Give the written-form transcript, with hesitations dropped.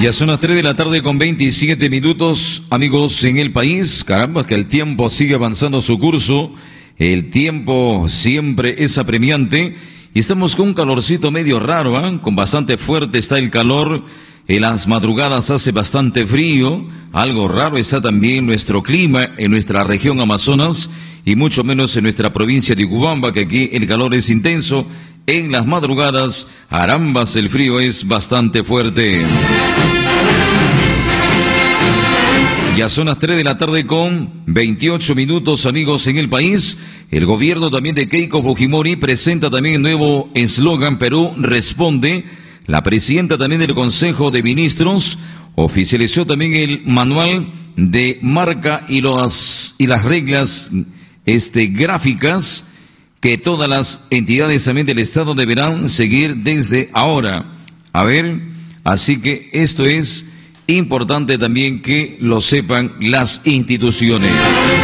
Ya son las 3 de la tarde con 27 minutos, amigos en el país. Caramba, que el tiempo sigue avanzando su curso. El tiempo siempre es apremiante. Y estamos con un calorcito medio raro, ¿eh? Con bastante fuerte está el calor. En las madrugadas hace bastante frío. Algo raro está también nuestro clima en nuestra región Amazonas. Y mucho menos en nuestra provincia de Cubamba, que aquí el calor es intenso. En las madrugadas, carambas, el frío es bastante fuerte. Ya son las 3 de la tarde con 28 minutos, amigos en el país. El gobierno también de Keiko Fujimori presenta también el nuevo eslogan Perú responde. La presidenta también del Consejo de Ministros oficializó también el manual de marca y las reglas gráficas que todas las entidades también del Estado deberán seguir desde ahora. A ver, así que esto es importante también que lo sepan las instituciones.